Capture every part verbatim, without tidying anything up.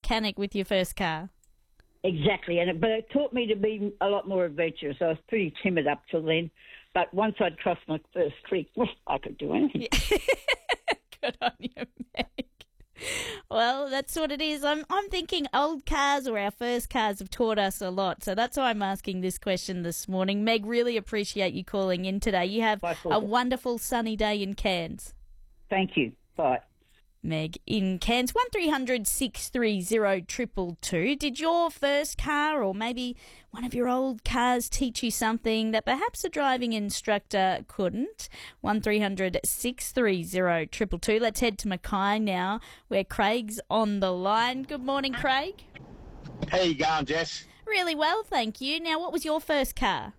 mechanic with your first car. Exactly, and it, but it taught me to be a lot more adventurous. I was pretty timid up till then, but once I'd crossed my first creek, I could do anything. Yeah. Good on you, Meg. Well, that's what it is. I'm I'm thinking old cars or our first cars have taught us a lot. So that's why I'm asking this question this morning. Meg, really appreciate you calling in today. You have a wonderful sunny day in Cairns. Thank you. Bye. Meg in Cairns, one three hundred six three zero two two two. Did your first car or maybe one of your old cars teach you something that perhaps a driving instructor couldn't? one three hundred six three zero two two two. Let's head to Mackay now, where Craig's on the line. Good morning, Craig. How you going, Jess? Really well, thank you. Now, what was your first car?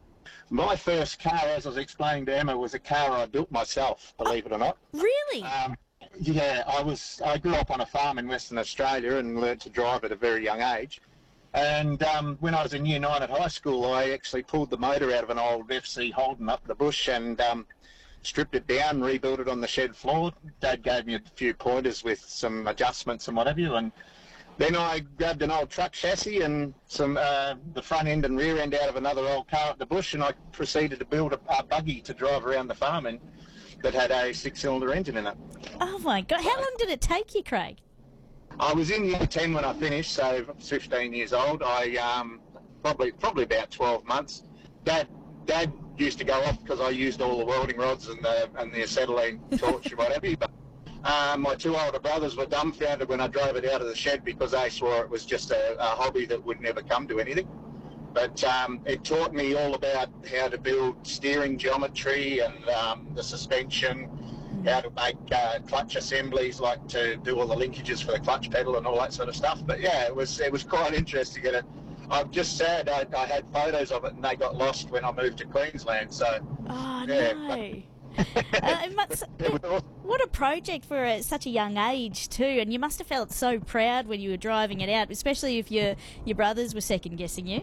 My first car, as I was explaining to Emma, was a car I built myself, believe it or not. Really? Um, Yeah, I was. I grew up on a farm in Western Australia and learnt to drive at a very young age. And um, when I was in year nine at high school, I actually pulled the motor out of an old F C Holden up the bush and um, stripped it down, rebuilt it on the shed floor. Dad gave me a few pointers with some adjustments and what have you. And then I grabbed an old truck chassis and some uh, the front end and rear end out of another old car at the bush, and I proceeded to build a, a buggy to drive around the farm in that had a six-cylinder engine in it. Oh, my God. How long did it take you, Craig? I was in year ten when I finished, so I was fifteen years old. I um, probably probably about twelve months. Dad Dad used to go off because I used all the welding rods and the, and the acetylene torch and whatever. But um, my two older brothers were dumbfounded when I drove it out of the shed because they swore it was just a, a hobby that would never come to anything. But um, it taught me all about how to build steering geometry and um, the suspension, how to make uh, clutch assemblies, like to do all the linkages for the clutch pedal and all that sort of stuff. But yeah, it was it was quite interesting. And it, I'm just sad I, I had photos of it and they got lost when I moved to Queensland. So oh yeah, no. uh, it must, it, what a project for a, such a young age too, and you must have felt so proud when you were driving it out, especially if your your brothers were second guessing you.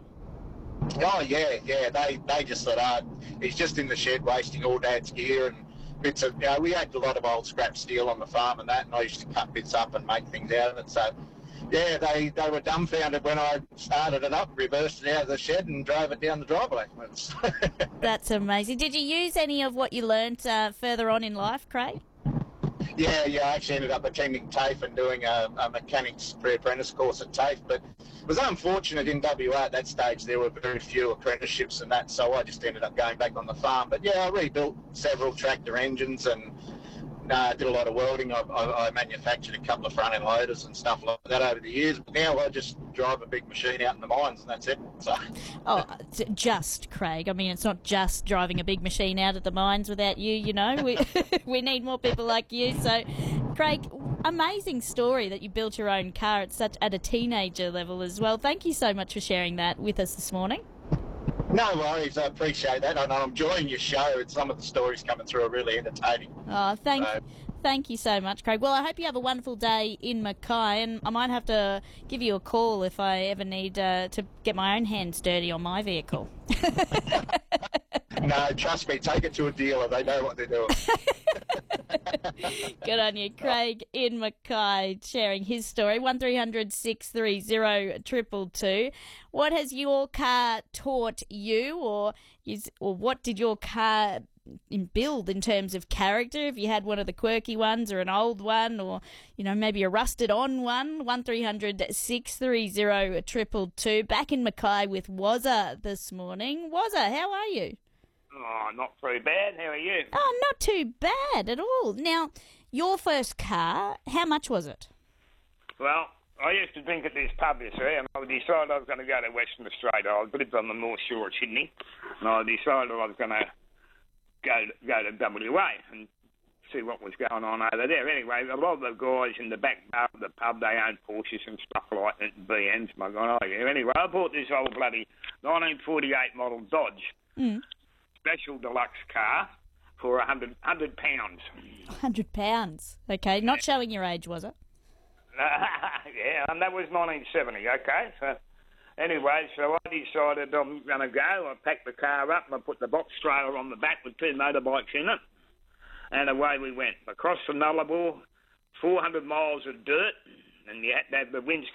Oh yeah, yeah. They they just thought, oh, he's just in the shed wasting all Dad's gear and bits of. You know, we had a lot of old scrap steel on the farm and that, and I used to cut bits up and make things out of it. So yeah, they they were dumbfounded when I started it up, reversed it out of the shed, and drove it down the driveway. That's amazing. Did you use any of what you learnt uh, further on in life, Craig? Yeah, yeah, I actually ended up attending TAFE and doing a, a mechanics pre-apprentice course at TAFE, but it was unfortunate in W A at that stage. There were very few apprenticeships and that, so I just ended up going back on the farm. But yeah, I rebuilt several tractor engines and uh, did a lot of welding. I, I, I manufactured a couple of front-end loaders and stuff like that over the years. But now I just drive a big machine out in the mines and that's it. So. Oh, just, Craig. I mean, it's not just driving a big machine out at the mines without you, you know. We, we need more people like you. So, Craig, amazing story that you built your own car at such at a teenager level as well. Thank you so much for sharing that with us this morning. No worries, I appreciate that. And I'm enjoying your show, and some of the stories coming through are really entertaining. Oh, thank so. Thank you so much, Craig. Well, I hope you have a wonderful day in Mackay, and I might have to give you a call if I ever need uh, to get my own hands dirty on my vehicle. No, trust me, take it to a dealer. They know what they're doing. Good on you. Craig in Mackay sharing his story. one three hundred six three zero two two two. What has your car taught you, or is, or what did your car in build in terms of character? If you had one of the quirky ones or an old one, or you know, maybe a rusted on one. one three hundred six three zero two two two. Back in Mackay with Wazza this morning. Wazza, how are you? Oh, not very bad. How are you? Oh, not too bad at all. Now, your first car, how much was it? Well, I used to drink at this pub, you see, and I decided I was going to go to Western Australia. I lived on the North Shore of Sydney, and I decided I was going to go go to W A and see what was going on over there. Anyway, a lot of the guys in the back bar of the pub, they owned Porsches and stuff like that, and B Ms. My God, oh yeah. Anyway, I bought this old bloody nineteen forty-eight model Dodge. Mm. Special deluxe car for a hundred hundred pounds. Hundred pounds. Okay, not showing your age, was it? Yeah, and that was nineteen seventy. Okay, so anyway, so I decided I'm going to go. I packed the car up and I put the box trailer on the back with two motorbikes in it, and away we went across the Nullarbor, four hundred miles of dirt, and you had to have the windscreen